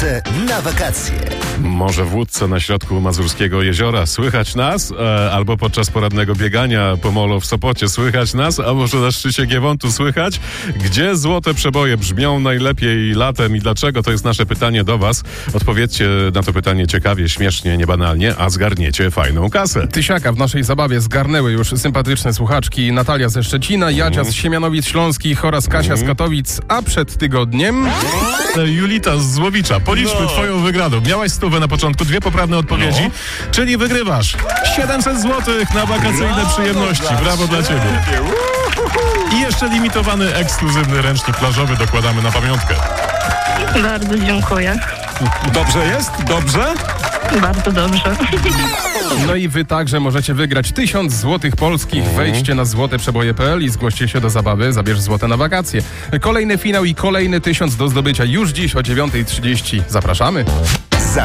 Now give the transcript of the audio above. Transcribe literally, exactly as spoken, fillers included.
Jeszcze na wakacje. Może w łódce na środku Mazurskiego Jeziora słychać nas, e, albo podczas porannego biegania po molo w Sopocie słychać nas, a może na szczycie Giewontu słychać? Gdzie złote przeboje brzmią najlepiej latem i dlaczego? To jest nasze pytanie do was. Odpowiedzcie na to pytanie ciekawie, śmiesznie, niebanalnie, a zgarniecie fajną kasę. Tysiaka w naszej zabawie zgarnęły już sympatyczne słuchaczki Natalia ze Szczecina, Jadzia z Siemianowic Śląskich oraz Kasia z Katowic, a przed tygodniem... Julita z Złowicza, policzmy No. twoją wygraną. Miałaś stówę na początku, dwie poprawne odpowiedzi, No. czyli wygrywasz siedemset złotych na wakacyjne przyjemności. Brawo dla ciebie. I jeszcze limitowany, ekskluzywny ręcznik plażowy dokładamy na pamiątkę. Bardzo dziękuję. Dobrze jest? Dobrze? Bardzo dobrze. No i wy także możecie wygrać tysiąc złotych polskich. Wejdźcie na złote przeboje kropka p l i zgłoście się do zabawy. Zabierz złote na wakacje. Kolejny finał i kolejny tysiąc do zdobycia już dziś o dziewiąta trzydzieści. Zapraszamy.